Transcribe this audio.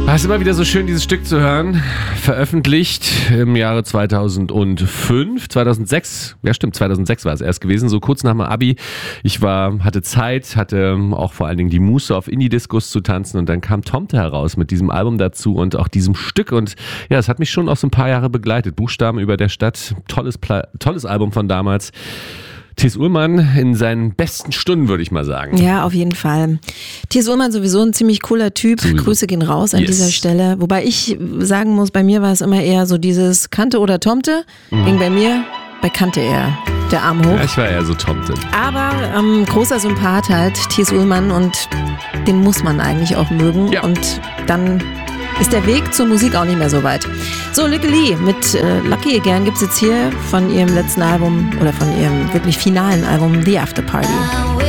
Es ist immer wieder so schön, dieses Stück zu hören. Veröffentlicht im Jahre 2006. Ja, stimmt, 2006 war es erst gewesen, so kurz nach meinem Abi. Ich hatte Zeit, hatte auch vor allen Dingen die Muße, auf Indie-Discos zu tanzen, und dann kam Tomte heraus mit diesem Album dazu und auch diesem Stück, und ja, es hat mich schon auch so ein paar Jahre begleitet. Buchstaben über der Stadt, tolles Album von damals. Thies Ullmann in seinen besten Stunden, würde ich mal sagen. Ja, auf jeden Fall. Thies Ullmann sowieso ein ziemlich cooler Typ. Sowieso. Grüße gehen raus an dieser Stelle. Wobei ich sagen muss, bei mir war es immer eher so dieses Kante oder Tomte. Ging bei mir bei Kante eher der Arm hoch. Ja, ich war eher so Tomte. Aber großer Sympath halt, Thies Ullmann, und den muss man eigentlich auch mögen. Ja. Und dann ist der Weg zur Musik auch nicht mehr so weit. So, Lykke Li mit Lucky Again gibt es jetzt hier von ihrem letzten Album oder von ihrem wirklich finalen Album The After Party.